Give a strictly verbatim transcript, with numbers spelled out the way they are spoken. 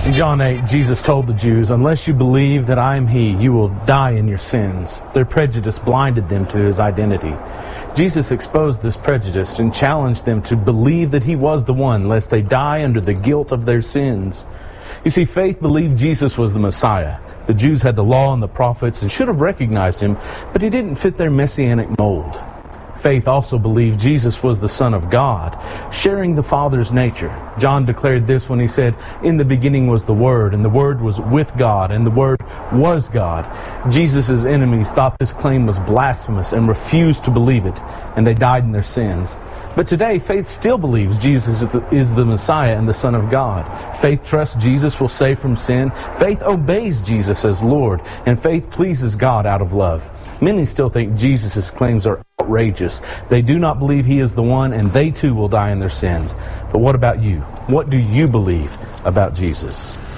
In John eight, Jesus told the Jews, "Unless you believe that I am He, you will die in your sins." Their prejudice blinded them to His identity. Jesus exposed this prejudice and challenged them to believe that He was the one, lest they die under the guilt of their sins. You see, faith believed Jesus was the Messiah. The Jews had the law and the prophets and should have recognized Him, but He didn't fit their messianic mold. Faith also believed Jesus was the Son of God, sharing the Father's nature. John declared this when he said, "In the beginning was the Word, and the Word was with God, and the Word was God." Jesus' enemies thought this claim was blasphemous and refused to believe it, and they died in their sins. But today, faith still believes Jesus is the Messiah and the Son of God. Faith trusts Jesus will save from sin. Faith obeys Jesus as Lord, and faith pleases God out of love. Many still think Jesus' claims are outrageous. They do not believe He is the one, and they too will die in their sins. But what about you? What do you believe about Jesus?